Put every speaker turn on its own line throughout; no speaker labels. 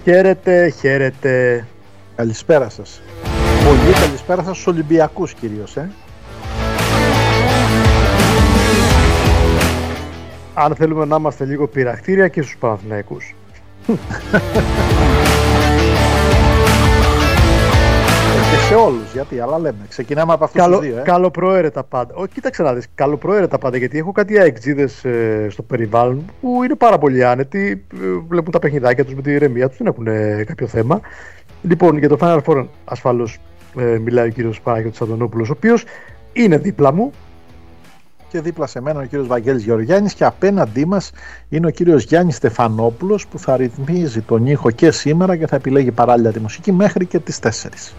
Χαίρετε.
Καλησπέρα σας. Πολύ καλησπέρα σας στους Ολυμπιακούς κυρίως.
Αν θέλουμε να είμαστε λίγο πειραχτήρια και στους Παναθηναϊκούς.
Και σε όλους, γιατί, αλλά λέμε. Ξεκινάμε από αυτούς τους δύο.
Καλοπροαίρετα πάντα. Κοίταξε να δεις, καλοπροαίρετα πάντα, γιατί έχω κάτι αεξίδες στο περιβάλλον που είναι πάρα πολύ άνετοι, βλέπουν τα παιχνιδάκια τους με τη ηρεμία τους, δεν έχουν κάποιο θέμα. Λοιπόν, για το Final Four ασφαλώς μιλάει ο κύριος Παναγιώτης Αντωνόπουλος, ο οποίος είναι δίπλα μου.
Και δίπλα σε μένα ο κύριος Βαγγέλης Γεωργιάννης και απέναντί μας είναι ο κύριος Γιάννης Στεφανόπουλος, που θα ρυθμίζει τον ήχο και σήμερα και θα επιλέγει παράλληλα τη μουσική μέχρι και τις 4.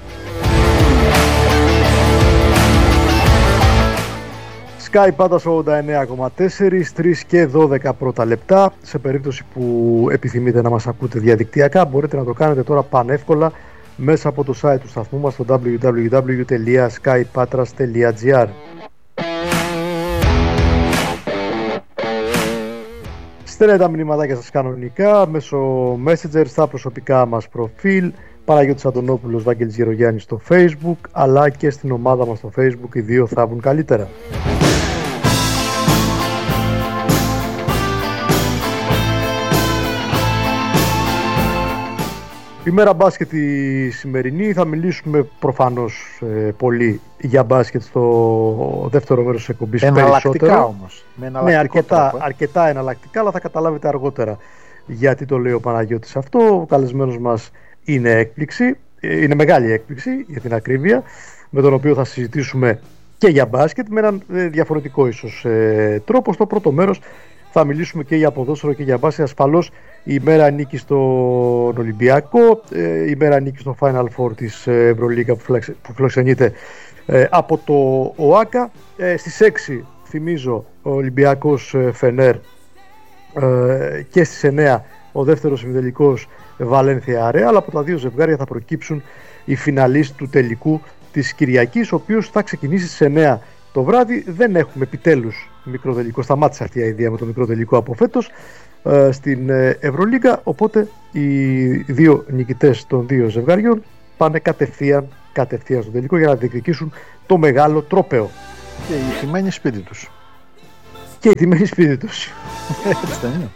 Sky πάντα στο 89,4, 3 και 12 πρώτα λεπτά. Σε περίπτωση που επιθυμείτε να μας ακούτε διαδικτυακά, μπορείτε να το κάνετε τώρα πανεύκολα μέσα από το site του σταθμού μας στο www.skypatras.gr. Στέλνετε τα μηνύματάκια σας κανονικά μέσω Messenger στα προσωπικά μας προφίλ, Παναγιώτης Αντωνόπουλος, Βαγγέλης Γεωργιάννης στο Facebook, αλλά και στην ομάδα μας στο Facebook, οι δύο θα βγουν καλύτερα. Η μέρα μπάσκετ η σημερινή, θα μιλήσουμε προφανώς πολύ για μπάσκετ στο δεύτερο μέρος της εκπομπής.
Εναλλακτικά όμως.
Ναι, αρκετά εναλλακτικά, αλλά θα καταλάβετε αργότερα γιατί το λέει ο Παναγιώτης αυτό. Ο καλεσμένος μας είναι έκπληξη, είναι μεγάλη έκπληξη για την ακρίβεια, με τον οποίο θα συζητήσουμε και για μπάσκετ με έναν διαφορετικό ίσως τρόπο. Στο πρώτο μέρος θα μιλήσουμε και για ποδόσφαιρο και για μπάσκετ. Ασφαλώς η μέρα ανήκει στον Ολυμπιακό, η μέρα ανήκει στο Final Four της Ευρωλίγκα που φιλοξενείται από το ΟΑΚΑ. Στις 6 θυμίζω ο Ολυμπιακός Φενέρ και στις 9 ο δεύτερος ημιτελικός Βαλένθια Ρεάλ. Από τα δύο ζευγάρια θα προκύψουν οι φιναλίστ του τελικού της Κυριακής, ο οποίος θα ξεκινήσει στις 9 το βράδυ. Δεν έχουμε επιτέλους μικροτελικό, σταμάτησε αυτή η ιδέα με το μικροτελικό από φέτος στην Ευρωλίγκα, οπότε οι δύο νικητές των δύο ζευγαριών πάνε κατευθείαν στο τελικό για να διεκδικήσουν το μεγάλο τρόπαιο.
Και οι τιμένοι σπίτι τους.
Έτσι δεν είναι.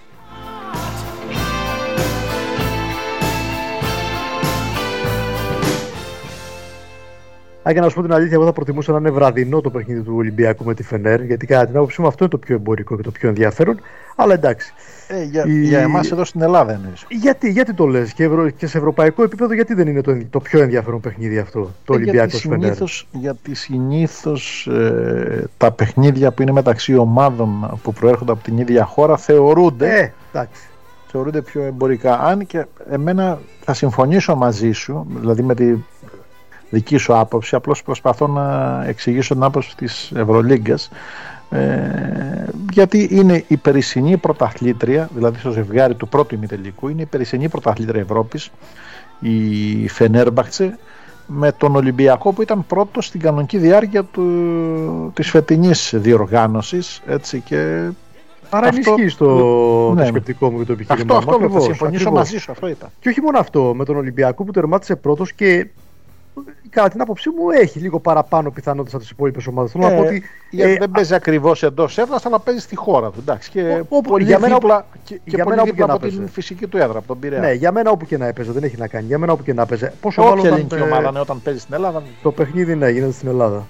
Αν και να σου πω την αλήθεια, εγώ θα προτιμούσα να είναι βραδινό το παιχνίδι του Ολυμπιακού με τη Φενέρ, γιατί κατά την άποψή μου αυτό είναι το πιο εμπορικό και το πιο ενδιαφέρον. Αλλά εντάξει.
Για εμάς εδώ στην Ελλάδα εννοείς.
Γιατί το λες, και σε ευρωπαϊκό επίπεδο, γιατί δεν είναι το πιο ενδιαφέρον παιχνίδι αυτό, το Ολυμπιακό Φενέρ?
Γιατί συνήθως τα παιχνίδια που είναι μεταξύ ομάδων που προέρχονται από την ίδια χώρα θεωρούνται πιο εμπορικά. Αν και εμένα θα συμφωνήσω μαζί σου, δηλαδή με τη δική σου άποψη, απλώς προσπαθώ να εξηγήσω την άποψη της Ευρωλίγκας, γιατί είναι η περσινή πρωταθλήτρια, δηλαδή στο ζευγάρι του πρώτου ημιτελικού, είναι η περσινή πρωταθλήτρια Ευρώπης, η Φενέρμπαχτσε, με τον Ολυμπιακό που ήταν πρώτος στην κανονική διάρκεια της φετινής διοργάνωσης, έτσι, και
άρα ενισχύει το σκεπτικό μου και το επιχείρημα.
Αυτό θα συμφωνήσω μαζί σου, αυτό είπα.
Και όχι μόνο αυτό, με τον Ολυμπιακό που τερμάτισε πρώτος και κατά την άποψή μου έχει λίγο παραπάνω πιθανότητες από τις υπόλοιπες ομάδες.
Γιατί δεν παίζει ακριβώς εντός έδρας, αλλά παίζει στη χώρα του. Εντάξει, και πολύ δίπλα από την φυσική του έδρα, από τον Πειραιά.
Ναι, για μένα όπου και να έπαιζε, δεν έχει να κάνει. Για μένα όπου και να έπαιζε.
Όποια ελληνική ομάδα όταν παίζει στην Ελλάδα.
Το παιχνίδι ναι, γίνεται στην Ελλάδα.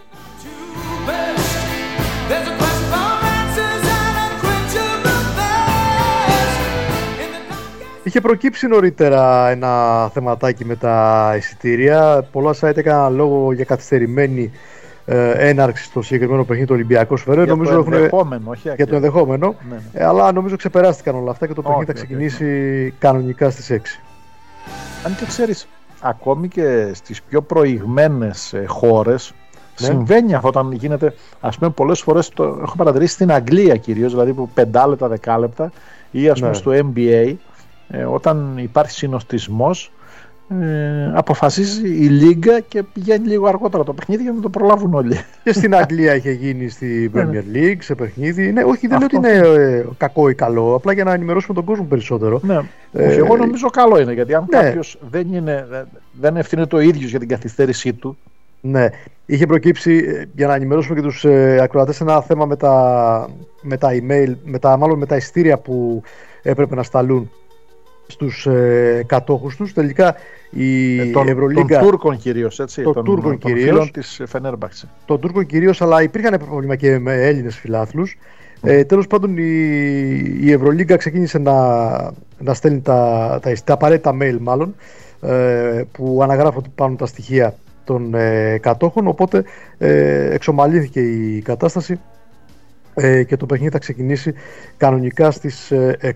Είχε προκύψει νωρίτερα ένα θεματάκι με τα εισιτήρια. Πολλά site έκαναν λόγο για καθυστερημένη έναρξη στο συγκεκριμένο παιχνίδι του Ολυμπιακού Φενέρ.
Για το ενδεχόμενο, όχι
για το ενδεχόμενο. Ναι. Αλλά νομίζω ξεπεράστηκαν όλα αυτά και το παιχνίδι θα ξεκινήσει κανονικά στις 6.
Αν και ξέρεις, ακόμη και στις πιο προηγμένες χώρες συμβαίνει αυτό όταν γίνεται, ας πούμε, πολλές φορές το έχω παρατηρήσει στην Αγγλία κυρίως, δηλαδή που 5 λεπτά, 10 λεπτά, ή ας πούμε στο NBA. Όταν υπάρχει συνοστισμός, αποφασίζει η Λίγκα και πηγαίνει λίγο αργότερα το παιχνίδι για να το προλάβουν όλοι.
Και στην Αγγλία είχε γίνει στην Premier League σε παιχνίδι. Ναι, όχι, δεν λέω ότι είναι κακό ή καλό, απλά για να ενημερώσουμε τον κόσμο περισσότερο.
Ναι. Εγώ νομίζω καλό είναι, γιατί αν κάποιος δεν ευθύνεται ο ίδιος για την καθυστέρησή του.
Ναι, είχε προκύψει, για να ενημερώσουμε και τους ακροατές, ένα θέμα με τα email, μάλλον με τα ειστήρια που έπρεπε να σταλούν στους κατόχους τους. Τελικά η Ευρωλίγκα...
Των Τούρκων κυρίως, έτσι, των φίλων της Φενέρμπαξε.
Των Τούρκων κυρίως, αλλά υπήρχαν πρόβλημα και με Έλληνες φιλάθλους. Τέλος πάντων η Ευρωλίγκα ξεκίνησε να στέλνει τα απαραίτητα mail, μάλλον, που αναγράφονται πάνω τα στοιχεία των κατόχων, οπότε εξομαλύθηκε η κατάσταση και το παιχνίδι θα ξεκινήσει κανονικά στις 6.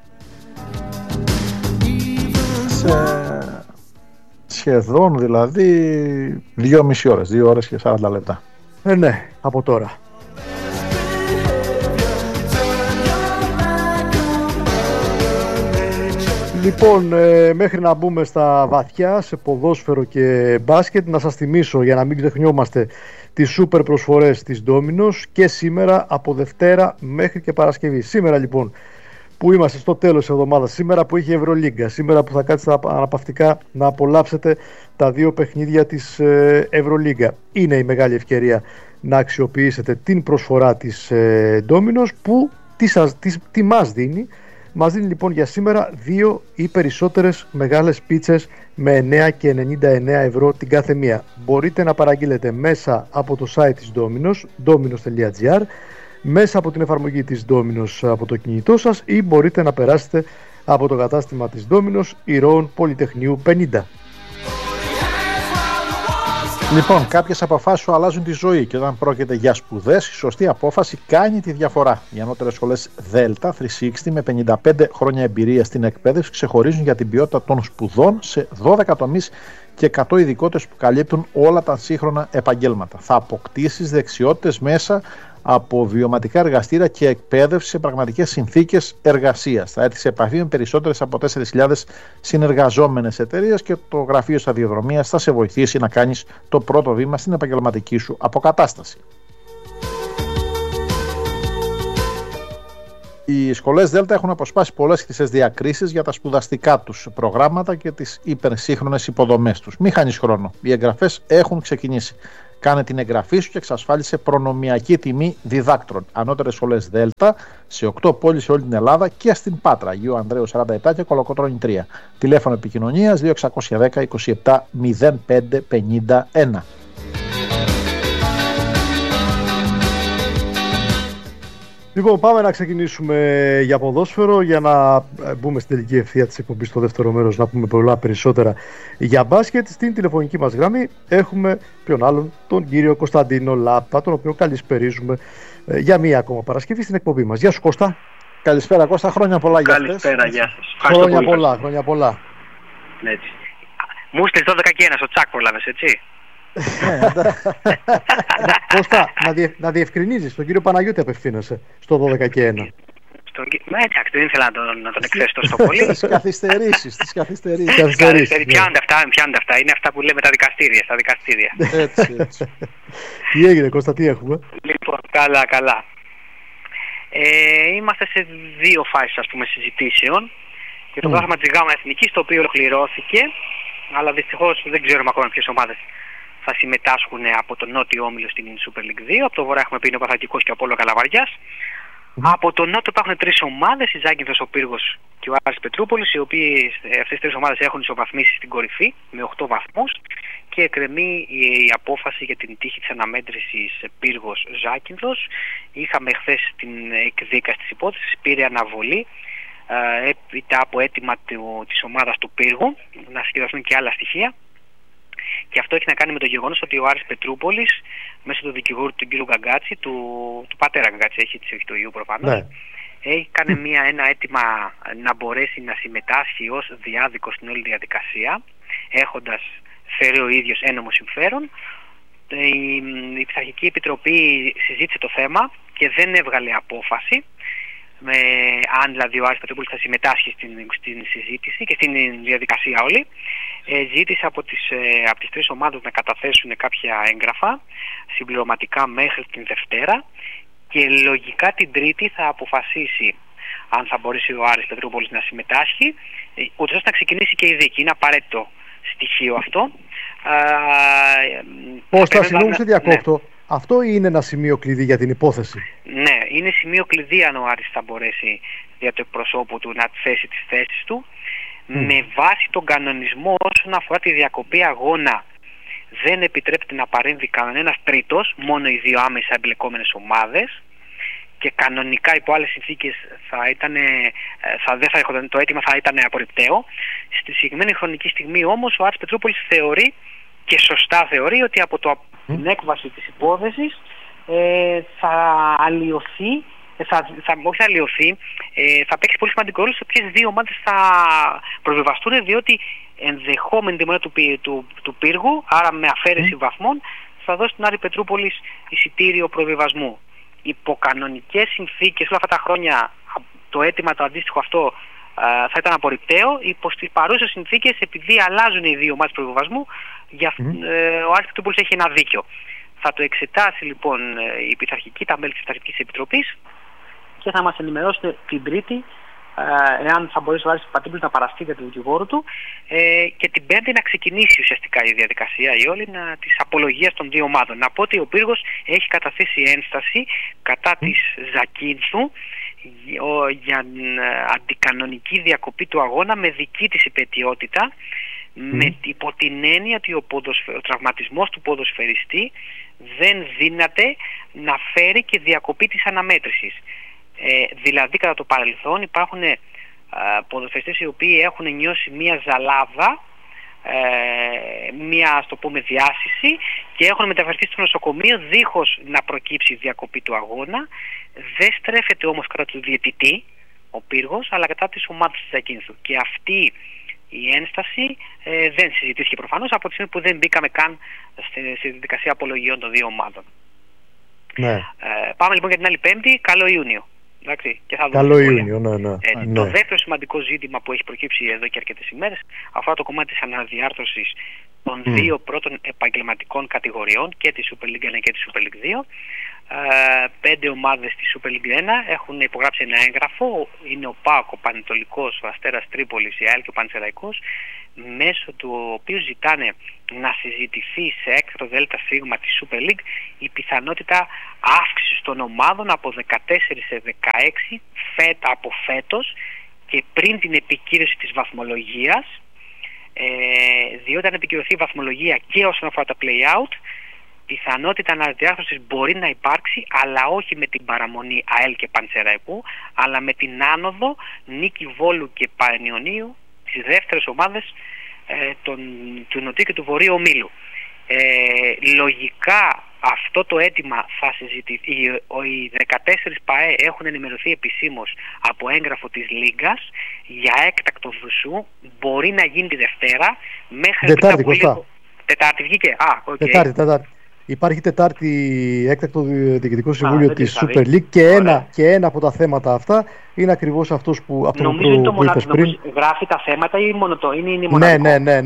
Σχεδόν δηλαδή 2,5 ώρες, 2 ώρες και 40 λεπτά.
Ναι, από τώρα. Λοιπόν, μέχρι να μπούμε στα βαθιά σε ποδόσφαιρο και μπάσκετ, να σας θυμίσω, για να μην ξεχνιόμαστε, τις σούπερ προσφορές της Ντόμινος και σήμερα από Δευτέρα μέχρι και Παρασκευή. Σήμερα λοιπόν που είμαστε στο τέλος της εβδομάδας, σήμερα που έχει Ευρωλίγκα, σήμερα που θα κάτσετε αναπαυτικά να απολαύσετε τα 2 παιχνίδια της Ευρωλίγκα, είναι η μεγάλη ευκαιρία να αξιοποιήσετε την προσφορά της Ντόμινος που τι μας δίνει. Μας δίνει λοιπόν για σήμερα 2 ή περισσότερες μεγάλες πίτσες με 9 και 99 ευρώ την κάθε μία. Μπορείτε να παραγγείλετε μέσα από το site της Domino's, dominos.gr, μέσα από την εφαρμογή της Domino's από το κινητό σας, ή μπορείτε να περάσετε από το κατάστημα της Domino's Ηρώων Πολυτεχνείου 50.
Λοιπόν, κάποιες αποφάσεις σου αλλάζουν τη ζωή και όταν πρόκειται για σπουδές, η σωστή απόφαση κάνει τη διαφορά. Οι ανώτερες σχολές Delta 360 με 55 χρόνια εμπειρία στην εκπαίδευση ξεχωρίζουν για την ποιότητα των σπουδών σε 12 τομείς και 100 ειδικότητες που καλύπτουν όλα τα σύγχρονα επαγγέλματα. Θα αποκτήσεις δεξιότητες μέσα από βιωματικά εργαστήρια και εκπαίδευση σε πραγματικές συνθήκες εργασίας. Θα έρθεις σε επαφή με περισσότερες από 4.000 συνεργαζόμενες εταιρείες και το γραφείο σταδιοδρομίας θα σε βοηθήσει να κάνεις το πρώτο βήμα στην επαγγελματική σου αποκατάσταση. Οι σχολές Δέλτα έχουν αποσπάσει πολλές χρυσές διακρίσεις για τα σπουδαστικά τους προγράμματα και τις υπερσύγχρονες υποδομές τους. Μη χάνεις χρόνο. Οι εγγραφές έχουν ξεκινήσει. Κάνε την εγγραφή σου και εξασφάλισε προνομιακή τιμή διδάκτρων. Ανώτερες σχολές Δέλτα σε 8 πόλεις σε όλη την Ελλάδα και στην Πάτρα, Αγίου Ανδρέου 47 και Κολοκοτρώνη 3. Τηλέφωνο επικοινωνίας 2610 27 05 51.
Λοιπόν, πάμε να ξεκινήσουμε για ποδόσφαιρο, για να μπούμε στην τελική ευθεία της εκπομπής στο δεύτερο μέρος, να πούμε πολλά περισσότερα για μπάσκετ. Στην τηλεφωνική μας γραμμή έχουμε ποιον άλλον, τον κύριο Κωνσταντίνο Λάπα, τον οποίο καλησπερίζουμε για μία ακόμα Παρασκευή στην εκπομπή μας. Γεια σου Κώστα.
Καλησπέρα Κώστα, χρόνια πολλά για αυτές.
Καλησπέρα, γεια σας.
Χρόνια πολλά.
Έτσι. Μου στείλεις 12 και 1 στο τσάκ πρόλαβες, έτσι.
Κώστα, να διευκρινίζεις, τον κύριο Παναγιώτη απευθύνεσαι στο 12 και 1.
Εντάξει, δεν ήθελα να τον εκθέσω τόσο πολύ.
Τις καθυστερήσεις.
Πιάνονται αυτά. Είναι αυτά που λέμε τα δικαστήρια, στα δικαστήρια.
Έτσι.
Τι έγινε Κώστα, τι έχουμε?
Λοιπόν, καλά. Είμαστε σε 2 φάσεις, ας πούμε, συζητήσεων για το πρόγραμμα της ΓΑΜΑ Εθνικής, το οποίο ολοκληρώθηκε, αλλά δυστυχώς δεν ξέρουμε ακόμα ποιες ομάδες θα συμμετάσχουν από τον νότιο όμιλο στην Super League 2. Από το βορρά έχουμε πει είναι ο Παθακικός και ο Απόλλων Καλαβαριάς. Από τον νότο υπάρχουν 3 ομάδες, η Ζάκυνθος, ο Πύργος και ο Άρης Πετρούπολης, οι οποίοι αυτές οι 3 ομάδες έχουν ισοβαθμίσει στην κορυφή με 8 βαθμούς και εκκρεμεί η απόφαση για την τύχη της αναμέτρησης Πύργος Ζάκυνθος. Είχαμε χθες την εκδίκαση της υπόθεσης, πήρε αναβολή έπειτα από αίτημα της ομάδας του Πύργου να συγκεντρωθούν και άλλα στοιχεία. Και αυτό έχει να κάνει με το γεγονός ότι ο Άρης Πετρούπολης, μέσω του δικηγόρου του κ. Γκαγκάτση, του πατέρα Γκαγκάτση, όχι του ιού προφανώς, έκανε ένα αίτημα να μπορέσει να συμμετάσχει ως διάδικος στην όλη διαδικασία, έχοντας, θεωρεί ο ίδιος, ένομο συμφέρον. Η Πειθαρχική Επιτροπή συζήτησε το θέμα και δεν έβγαλε απόφαση αν δηλαδή ο Άρης Πετρούπολης θα συμμετάσχει στην συζήτηση και στην διαδικασία όλη. ζήτησε από τις τρεις ομάδες να καταθέσουν κάποια έγγραφα συμπληρωματικά μέχρι την Δευτέρα και λογικά την Τρίτη θα αποφασίσει αν θα μπορέσει ο Άρης Πετρούπολης να συμμετάσχει, ούτως ώστε να ξεκινήσει και η δίκη. Είναι απαραίτητο στοιχείο αυτό.
Πώς θα συγγνώμη σε διακόπτω. Ναι. Αυτό είναι ένα σημείο κλειδί για την υπόθεση.
Ναι, είναι σημείο κλειδί αν ο Άρης θα μπορέσει για το εκπροσώπου του να θέσει τις θέσεις του. Με βάση τον κανονισμό όσον αφορά τη διακοπή αγώνα δεν επιτρέπεται να παρέμβει κανένας τρίτος, μόνο οι δύο άμεσα εμπλεκόμενες ομάδες, και κανονικά υπό άλλες συνθήκες το αίτημα θα ήταν απορριπταίο. Στη συγκεκριμένη χρονική στιγμή όμως ο Άρης Πετρούπολης θεωρεί, και σωστά θεωρεί, ότι από την έκβαση της υπόθεσης θα αλλοιωθεί, θα παίξει πολύ σημαντικό ρόλο σε ποιες δύο ομάδες θα προβιβαστούν, διότι ενδεχόμενη τιμωρία του πύργου, άρα με αφαίρεση βαθμών, θα δώσει στην Άρη Πετρούπολης εισιτήριο προβιβασμού. Υπό κανονικές συνθήκες όλα αυτά τα χρόνια το αίτημα το αντίστοιχο αυτό θα ήταν απορριπταίο. Υπό τις παρούσες συνθήκες, επειδή αλλάζουν οι δύο ομάδες προβιβασμού, ο Άρης Πετρούπολης έχει ένα δίκιο. Θα το εξετάσει λοιπόν τα μέλη της Πειθαρχικής Επιτροπής και θα μας ενημερώσουν την Τρίτη εάν θα μπορέσει ο Άρης Πετρούπολης να παραστεί για τον δικηγόρο του και την Πέμπτη να ξεκινήσει ουσιαστικά η διαδικασία η όλη της απολογίας των δύο ομάδων. Να πω ότι ο πύργος έχει καταθέσει ένσταση κατά της Ζακίνθου για αντικανονική διακοπή του αγώνα με δική της υπαιτιότητα, υπό την έννοια ότι ο τραυματισμός του ποδοσφαιριστή δεν δύναται να φέρει και διακοπή της αναμέτρησης. Δηλαδή κατά το παρελθόν υπάρχουν ποδοσφαιριστές οι οποίοι έχουν νιώσει μία ζαλάδα, μία, ας το πούμε, διάσηση, και έχουν μεταφερθεί στο νοσοκομείο δίχως να προκύψει διακοπή του αγώνα. Δεν στρέφεται όμως κατά του διαιτητή ο πύργος, αλλά κατά της ομάδας της Ζακίνθου. Και αυτή η ένσταση δεν συζητήθηκε προφανώς από τη στιγμή που δεν μπήκαμε καν στη διαδικασία απολογιών των δύο ομάδων.
Ναι.
Πάμε λοιπόν για την άλλη Πέμπτη, καλό Ιούνιο. Εντάξει, και θα
καλό Ιούνιο, ναι.
Το δεύτερο σημαντικό ζήτημα που έχει προκύψει εδώ και αρκετές ημέρες αφορά το κομμάτι της αναδιάρθρωσης των δύο πρώτων επαγγελματικών κατηγοριών, και τη Super League 1 και τη Super League 2. 5 ομάδες της Super League 1 έχουν υπογράψει ένα έγγραφο. Είναι ο ΠΑΟΚ, ο Πανετολικός, ο Αστέρας Τρίπολης, η ΑΕΛ και ο Πανσεραϊκός, μέσω του οποίου ζητάνε να συζητηθεί σε έκτακτο ΔΣ της Super League η πιθανότητα αύξησης των ομάδων από 14 σε 16 από φέτος και πριν την επικύρωση της βαθμολογίας, διότι αν επικυρωθεί η βαθμολογία και όσον αφορά τα play-out, πιθανότητα αναδιάρθρωσης μπορεί να υπάρξει, αλλά όχι με την παραμονή ΑΕΛ και Πανσεραϊκού, αλλά με την άνοδο Νίκη Βόλου και Πανιωνίου, τις δεύτερες ομάδες του Νοτιού και του Βορείου Ομίλου. Λογικά αυτό το αίτημα θα συζητηθεί. Οι 14 ΠΑΕ έχουν ενημερωθεί επισήμως από έγγραφο της Λίγκας για έκτακτο δουσού. Μπορεί να γίνει τη Δευτέρα μέχρι
Τετάρτη, Κωστά.
Τετάρτη βγήκε.
Τετάρτη. Υπάρχει Τετάρτη έκτακτο Διοικητικό Συμβούλιο της Super League και ένα από τα θέματα αυτά είναι ακριβώς αυτό που είπες πριν.
Γράφει τα θέματα ή μόνο το είναι μοναδικό?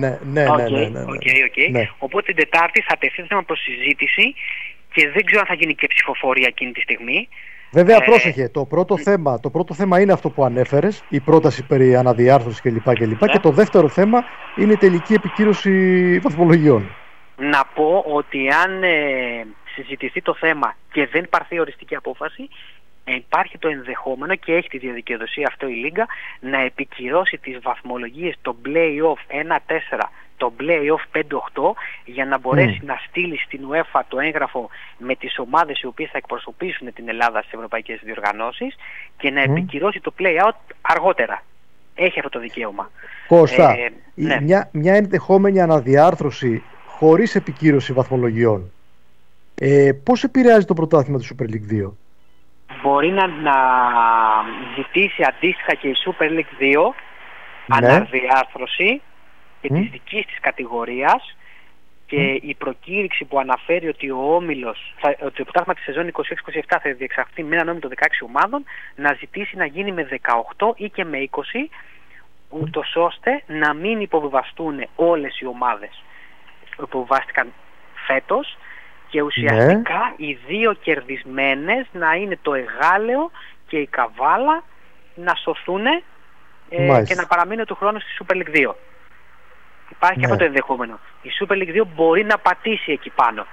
Ναι.
Οπότε την Τετάρτη θα τεθεί το θέμα προς συζήτηση και δεν ξέρω αν θα γίνει και ψηφοφορία εκείνη τη στιγμή.
Βέβαια, πρόσεχε, το πρώτο θέμα είναι αυτό που ανέφερες, η πρόταση περί αναδιάρθρωσης κλπ. Και το δεύτερο θέμα είναι η τελική επικύρωση βαθμολογιών.
Να πω ότι αν συζητηθεί το θέμα και δεν πάρθει οριστική απόφαση, υπάρχει το ενδεχόμενο, και έχει τη διαδικαιοδοσία αυτό η Λίγκα, να επικυρώσει τις βαθμολογίες, το play-off 1-4, το play-off 5-8, για να μπορέσει να στείλει στην UEFA το έγγραφο με τις ομάδες οι οποίες θα εκπροσωπήσουν την Ελλάδα στις ευρωπαϊκές διοργανώσεις και να επικυρώσει το play-out αργότερα. Έχει αυτό το δικαίωμα.
Κώστα, μια ενδεχόμενη αναδιάρθρωση χωρίς επικύρωση βαθμολογιών, πώς επηρεάζει το πρωτάθλημα του Super League 2?
Μπορεί να ζητήσει αντίστοιχα και η Super League 2 αναδιάρθρωση και της δικής της κατηγορίας, και η προκήρυξη που αναφέρει ότι ότι το πρωτάθλημα της σεζόν 26-27 θα διεξαχθεί με έναν όμιλο 16 ομάδων, να ζητήσει να γίνει με 18 ή και με 20, ούτως ώστε να μην υποβιβαστούν όλες οι ομάδες που υποβιβάστηκαν φέτος και ουσιαστικά οι δύο κερδισμένες να είναι το Εγάλεο και η Καβάλα να σωθούν και να παραμείνουν του χρόνου στη Super League 2. Υπάρχει και αυτό το ενδεχόμενο. Η Super League 2 μπορεί να πατήσει εκεί πάνω.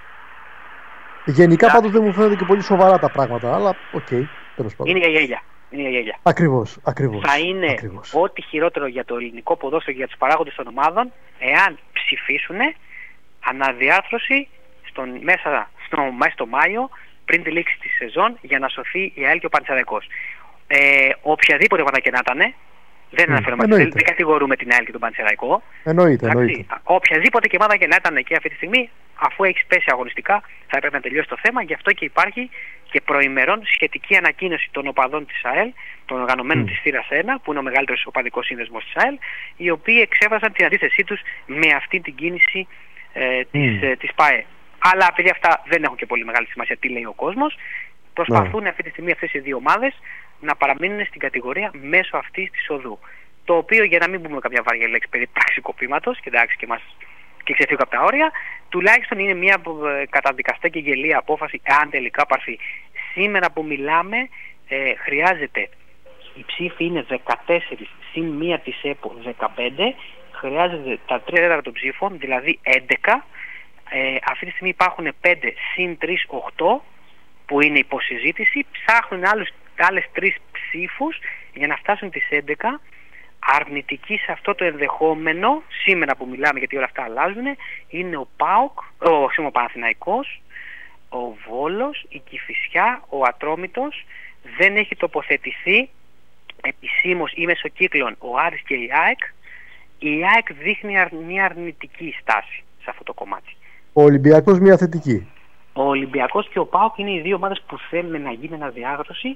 Γενικά πάντως δεν μου φαίνονται και πολύ σοβαρά τα πράγματα, αλλά τέλος πάντων.
Είναι για γέλια.
Ακριβώς.
Θα είναι ό,τι χειρότερο για το ελληνικό ποδόσφαιρο και για τους παράγοντες των ομάδων εάν ψηφίσουν αναδιάρθρωση μέσα στο Μάιο πριν τη λήξη της σεζόν για να σωθεί η ΑΕΛ και ο Πανσεραϊκός. Οποιαδήποτε ομάδα και να ήταν, δεν κατηγορούμε την ΑΕΛ και τον Πανσεραϊκό.
Εννοείται.
Οποιαδήποτε και ομάδα και να ήταν εκεί αυτή τη στιγμή, αφού έχει πέσει αγωνιστικά, θα έπρεπε να τελειώσει το θέμα. Γι' αυτό και υπάρχει και προημερών σχετική ανακοίνωση των οπαδών της ΑΕΛ, των οργανωμένων της θύρας 1, που είναι ο μεγαλύτερος οπαδικός σύνδεσμος της ΑΕΛ, οι οποίοι εξέφρασαν την αντίθεσή τους με αυτή την κίνηση της ΠΑΕ. Αλλά επειδή αυτά δεν έχουν και πολύ μεγάλη σημασία τι λέει ο κόσμος, προσπαθούν αυτή τη στιγμή αυτές οι δύο ομάδες να παραμείνουν στην κατηγορία μέσω αυτής της οδού. Το οποίο, για να μην πούμε κάποια βαριά λέξη περί πραξικοπήματος, και ξεφύγω από τα όρια, τουλάχιστον είναι μια καταδικαστή και γελία απόφαση, αν τελικά πάρθει. Σήμερα που μιλάμε, χρειάζεται, η ψήφη είναι 14 συν 1 της ΕΠΟ 15, χρειάζεται τα 3 τέταρτα των ψήφων, δηλαδή 11. Αυτή τη στιγμή υπάρχουν 5 συν 3, 8, που είναι υποσυζήτηση. Ψάχνουν άλλες 3 ψήφους για να φτάσουν τις 11. Αρνητική σε αυτό το ενδεχόμενο, σήμερα που μιλάμε, γιατί όλα αυτά αλλάζουν, είναι ο ΠΑΟΚ, ο Παναθηναϊκός, ο Βόλος, η Κηφισιά, ο Ατρόμητος. Δεν έχει τοποθετηθεί επισήμως ή μεσοκύκλων ο Άρης και η ΑΕΚ. Η ΑΕΚ δείχνει μια αρνητική στάση σε αυτό το κομμάτι.
Ο Ολυμπιακός μια θετική.
Ο Ολυμπιακός και ο ΠΑΟΚ είναι οι δύο ομάδες που θέλουν να γίνει αναδιάγνωση.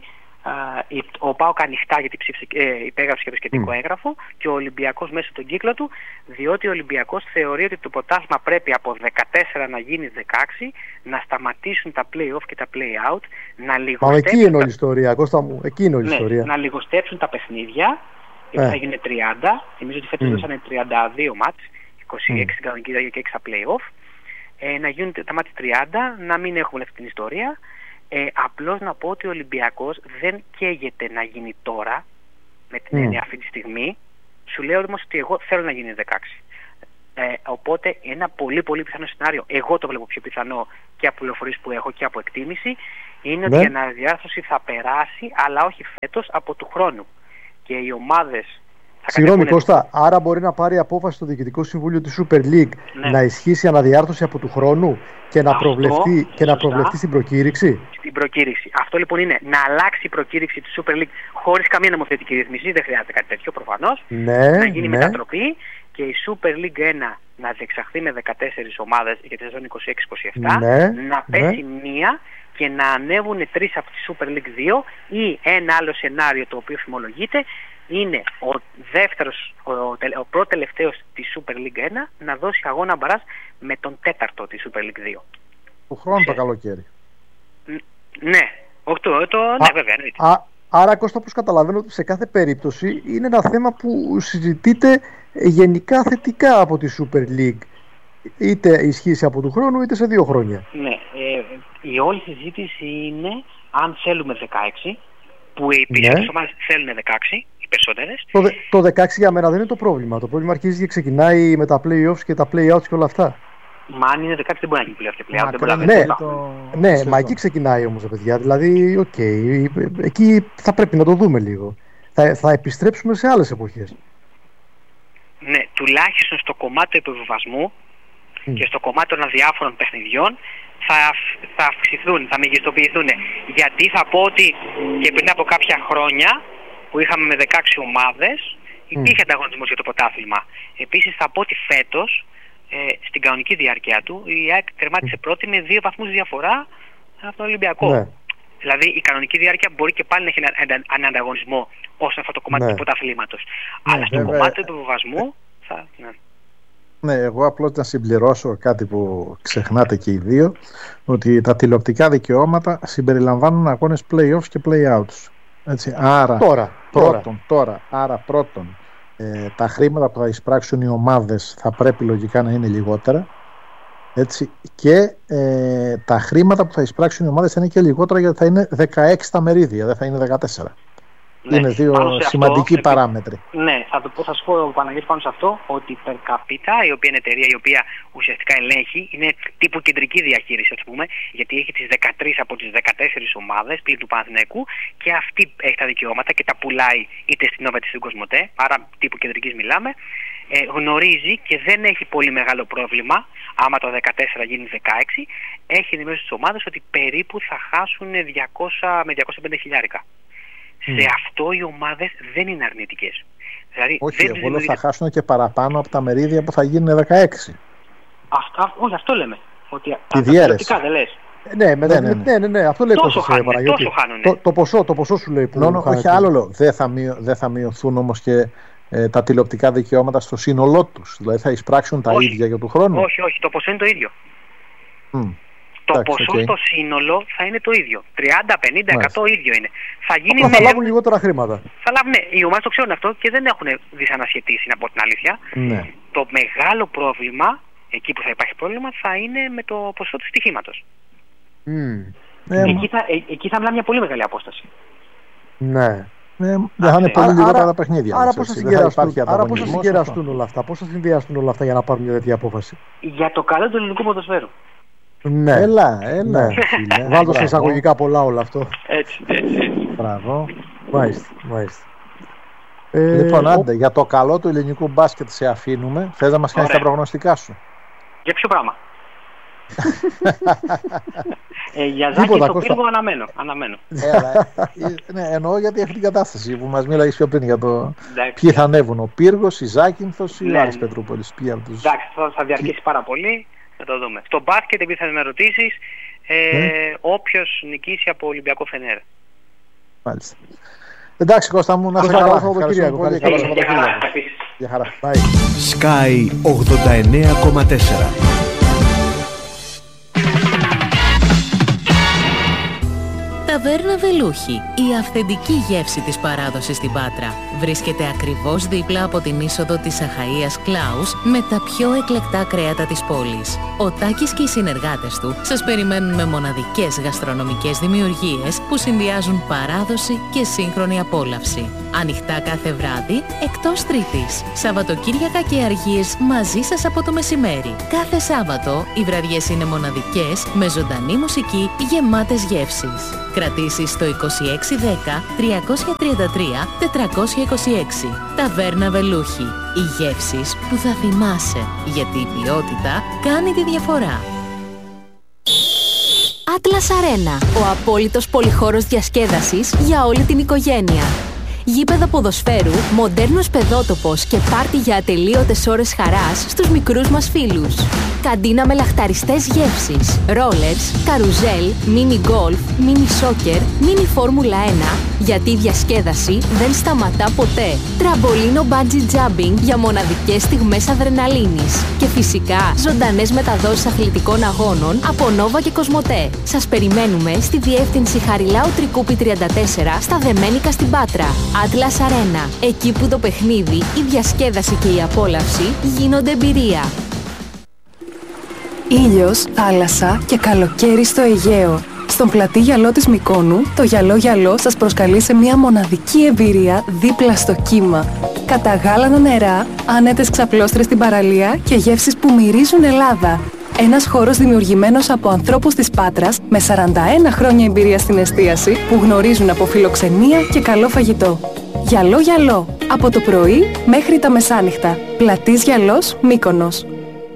Ο ΠΑΟΚ ανοιχτά γιατί υπέγραψε και το σχετικό έγγραφο, και ο Ολυμπιακός μέσα στον κύκλο του, διότι ο Ολυμπιακός θεωρεί ότι το πρωτάθλημα πρέπει από 14 να γίνει 16, να σταματήσουν τα play-off και τα play-out, να λιγοστέψουν.
Εκεί είναι όλη η ιστορία, Κώστα μου. Εκεί είναι όλη η ιστορία.
Να λιγοστέψουν τα παιχνίδια, γιατί θα γίνει 30. Θυμίζω ότι φέτος δώσανε 32 μάτς, 26 στην κανονική διάρκεια και 6 στα play-off. Να γίνουν τα μάτς 30, να μην έχουμε αυτή την ιστορία. Απλώς να πω ότι ο Ολυμπιακός δεν καίγεται να γίνει τώρα, με την έννοια αυτή τη στιγμή. Σου λέω όμως ότι εγώ θέλω να γίνει 16. Οπότε ένα πολύ πολύ πιθανό σενάριο, εγώ το βλέπω πιο πιθανό και από πληροφορίες που έχω και από εκτίμηση, είναι ότι η αναδιάρθρωση θα περάσει, αλλά όχι φέτος, από του χρόνου. Και οι ομάδες...
Συγγνώμη Κώστα, άρα μπορεί να πάρει απόφαση στο Διοικητικό Συμβούλιο της Super League να ισχύσει αναδιάρθρωση από του χρόνου και να προβλεφθεί στην προκήρυξη. Στην
προκήρυξη. Αυτό λοιπόν είναι να αλλάξει η προκήρυξη της Super League χωρίς καμία νομοθετική ρύθμιση, δεν χρειάζεται κάτι τέτοιο προφανώς. Να γίνει μετατροπή και η Super League 1 να διεξαχθεί με 14 ομάδες για τη σεζόν 26-27, να πέσει μία και να ανέβουν 3 από τη Super League 2, ή ένα άλλο σενάριο το οποίο φημολογείται είναι ο πρώτο τελευταίος της Super League 1 να δώσει αγώνα μπαράζ με τον τέταρτο της Super League 2.
Του χρόνου το καλοκαίρι.
Ναι, βέβαια.
Άρα Κώστα, όπως καταλαβαίνω, ότι σε κάθε περίπτωση είναι ένα θέμα που συζητείται γενικά θετικά από τη Super League. Είτε ισχύσει από του χρόνου είτε σε 2 χρόνια.
Ναι, η όλη συζήτηση είναι αν θέλουμε 16, που οι περισσότερες ομάδες θέλουν 16, οι περισσότερες.
Το 16 για μένα δεν είναι το πρόβλημα. Το πρόβλημα αρχίζει και ξεκινάει με τα play-offs και τα play-outs και όλα αυτά.
Μα αν είναι 16 δεν μπορεί να γίνει play-off και play-out.
Ναι, μα εκεί ξεκινάει όμως, παιδιά. Δηλαδή, εκεί θα πρέπει να το δούμε λίγο. Θα επιστρέψουμε σε άλλες εποχές.
Ναι, τουλάχιστον στο κομμάτι του επιβιβασμού και στο κομμάτι των αδιάφορων παιχνιδιών θα αυξηθούν, θα μεγιστοποιηθούν. Γιατί θα πω ότι και πριν από κάποια χρόνια που είχαμε με 16 ομάδες υπήρχε ανταγωνισμός για το πρωτάθλημα. Επίσης θα πω ότι φέτος στην κανονική διάρκεια του η ΑΕΚ τερμάτισε πρώτη με 2 βαθμούς διαφορά από τον Ολυμπιακό. Ναι. Δηλαδή η κανονική διάρκεια μπορεί και πάλι να έχει έναν ανταγωνισμό όσον αφορά το κομμάτι του πρωταθλήματος. Αλλά στο κομμάτι του επιβιβασμού θα...
Ναι, εγώ απλώς να συμπληρώσω κάτι που ξεχνάτε και οι δύο, ότι τα τηλεοπτικά δικαιώματα συμπεριλαμβάνουν αγώνες play-offs και play-outs. Έτσι, άρα, πρώτον, τα χρήματα που θα εισπράξουν οι ομάδες θα πρέπει λογικά να είναι λιγότερα. Έτσι, και τα χρήματα που θα εισπράξουν οι ομάδες θα είναι και λιγότερα, γιατί θα είναι 16 τα μερίδια, δεν θα είναι 14. Ναι, είναι δύο σημαντικοί παράμετροι.
Ναι, θα σου πω ο Παναγιώτης πάνω σε αυτό ότι per capita, η οποία είναι εταιρεία η οποία ουσιαστικά ελέγχει, είναι τύπου κεντρική διαχείριση, ας πούμε, γιατί έχει τις 13 από τις 14 ομάδες πλην του Παναθηναϊκού και αυτή έχει τα δικαιώματα και τα πουλάει είτε στην Nova είτε στην Κοσμοτέ, άρα τύπου κεντρικής μιλάμε. Γνωρίζει και δεν έχει πολύ μεγάλο πρόβλημα, άμα το 14 γίνει 16, έχει ενημερώσει στις ομάδες ότι περίπου θα χάσουν 200 με 250 χιλιάρικα. Σε αυτό οι ομάδες δεν είναι αρνητικές. Δηλαδή,
όχι, εγώ θα χάσουν και παραπάνω από τα μερίδια που θα γίνουν 16.
Όχι, αυτό λέμε. Ότι
τη διαίρεση.
Δεν λες.
Ναι, αυτό λέει
τόσο χάνουν.
Το ποσό σου λέει που
όχι άλλο λέω. Δεν θα μειωθούν όμως και τα τηλεοπτικά δικαιώματα στο σύνολό τους. Δηλαδή θα εισπράξουν τα ίδια για του χρόνου.
Όχι, το ποσό είναι το ίδιο. Το ποσό στο σύνολο θα είναι το ίδιο. 30, 50, 100 ίδιο είναι.
Θα λάβουν λιγότερα χρήματα.
Θα λάβουν, ναι, οι ομάδες το ξέρουν αυτό και δεν έχουν δυσανασχετήσει, να πω την αλήθεια.
Ναι.
Το μεγάλο πρόβλημα, εκεί που θα υπάρχει πρόβλημα, θα είναι με το ποσό του στοιχήματος. Εκεί θα μιλάμε μια πολύ μεγάλη απόσταση.
Ναι.
Δεν θα είναι πολύ λιγότερα τα παιχνίδια.
Άρα πώς θα συγκεραστούν όλα αυτά, πώς θα συνδυαστούν όλα αυτά για να πάρουν μια τέτοια απόφαση?
Για το καλό του ελληνικού ποδοσφαίρου.
Ναι.
Έλα.
Βάλτε σε εισαγωγικά πολλά όλο αυτό.
Έτσι.
Μπράβο.
Μάλιστα.
Λοιπόν, άντε, για το καλό του ελληνικού μπάσκετ σε αφήνουμε. Θες να μας κάνεις τα προγνωστικά σου?
Για ποιο πράγμα? Για Ζάκη στο Πύργο αναμένω.
Ναι, εννοώ γιατί αυτή την κατάσταση που μας μίλαγες πιο πριν για το ποιοι θα ανέβουν, ο Πύργος, η Ζάκυνθος ή ο Άρης Πετρούπολης.
Εντάξει, θα διαρκήσει πάρα πολύ. Θα το δούμε. Στο μπάσκετ, επειδή θα με ρωτήσεις, όποιος νικήσει από Ολυμπιακό Φενέρ.
Μάλιστα. Εντάξει, Κώστα μου, να σε καλά. Ευχαριστούμε πολύ.
Γεια χαρά.
Sky 89,4.
Ταβέρνα Βελούχη, η αυθεντική γεύση της παράδοσης στην Πάτρα. Βρίσκεται ακριβώς δίπλα από την είσοδο της Αχαΐας Κλάους με τα πιο εκλεκτά κρέατα της πόλης. Ο Τάκης και οι συνεργάτες του σας περιμένουν με μοναδικές γαστρονομικές δημιουργίες που συνδυάζουν παράδοση και σύγχρονη απόλαυση. Ανοιχτά κάθε βράδυ, εκτός Τρίτης. Σαββατοκύριακα και αργίες μαζί σας από το μεσημέρι. Κάθε Σάββατο οι βραδιές είναι μοναδικές με ζωντανή μουσική γεμάτες γεύσεις. Κρατήσεις στο 2610 333 426. Ταβέρνα Βελούχη. Οι γεύσεις που θα θυμάσαι, γιατί η ποιότητα κάνει τη διαφορά.
Atlas Arena, ο απόλυτος πολυχώρος διασκέδασης για όλη την οικογένεια. Γήπεδα ποδοσφαίρου, μοντέρνος παιδότοπος και πάρτι για ατελείωτες ώρες χαράς στους μικρούς μας φίλους. Καντίνα με λαχταριστές γεύσεις, ρόλερς, καρουζέλ, μίνι γκολφ, μίνι σόκερ, μίνι φόρμουλα 1, γιατί η διασκέδαση δεν σταματά ποτέ. Τραμπολίνο bungee jumping για μοναδικές στιγμές αδρεναλίνης. Και φυσικά ζωντανές μεταδόσεις αθλητικών αγώνων από Nova και Κοσμοτέ. Σας περιμένουμε στη διεύθυνση Χαριλάου Τρικούπη 34 στα Δεμένικα στην Πάτρα. Atlas Arena, εκεί που το παιχνίδι, η διασκέδαση και η απόλαυση γίνονται εμπειρία.
Ήλιος, θάλασσα και καλοκαίρι στο Αιγαίο. Στον πλατή γυαλό της Μυκόνου, το γυαλό σας προσκαλεί σε μια μοναδική εμπειρία δίπλα στο κύμα. Καταγάλανα νερά, άνετες ξαπλώστρες στην παραλία και γεύσεις που μυρίζουν Ελλάδα. Ένας χώρος δημιουργημένος από ανθρώπους της Πάτρας με 41 χρόνια εμπειρία στην εστίαση που γνωρίζουν από φιλοξενία και καλό φαγητό. Γυαλό, από το πρωί μέχρι τα μεσάνυχτα. Πλατής Γυαλός, Μύκονος.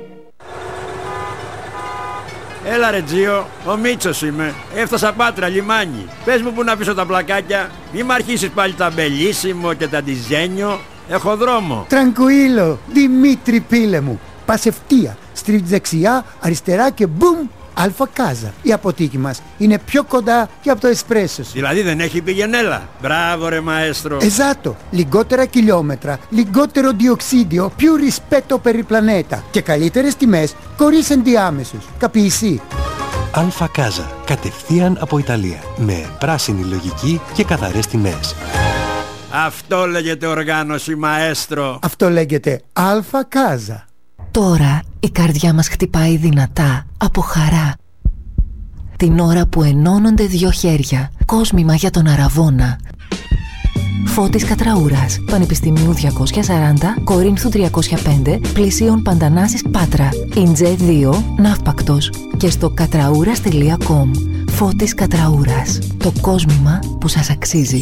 Έλα ρε Τζίο, ο Μίτσος είμαι. Έφτασα Πάτρα, λιμάνι. Πες μου που να πίσω τα πλακάκια. Μη μ' αρχίσεις πάλι τα μπελίσιμο και τα ντιζένιο. Έχω δρόμο.
Τρανκουίλο, Δημήτρη πίλε μου. Πας ευθεία, στρίβεις δεξιά, αριστερά και μπουμ, Αλφα Κάζα. Η αποθήκη μας είναι πιο κοντά και από το εσπρέσο σου.
Δηλαδή δεν έχει πηγενέλα. Μπράβο ρε μαέστρο.
Εζάτο, λιγότερα χιλιόμετρα, λιγότερο διοξίδιο, più rispetto per il pianeta και καλύτερες τιμές χωρίς ενδιάμεσους. Καπιεισί.
Αλφα Κάζα, κατευθείαν από Ιταλία, με πράσινη λογική και καθαρές τιμές.
Αυτό λέγεται οργάνωση, μαέστρο.
Αυτό λέγεται Αλφα Κάζα.
Τώρα η καρδιά μας χτυπάει δυνατά από χαρά. Την ώρα που ενώνονται δύο χέρια. Κόσμημα για τον Αραβώνα. Φώτης Κατραούρας, Πανεπιστημίου 240, Κορίνθου 305, Πλησίων Παντανάσης Πάτρα, Ιντζέ 2, Ναύπακτος και στο κατραούρας.com. Φώτης Κατραούρας, το κόσμημα που σας αξίζει.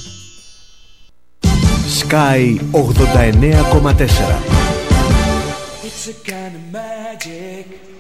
Sky 89,4.
It's a kind of magic.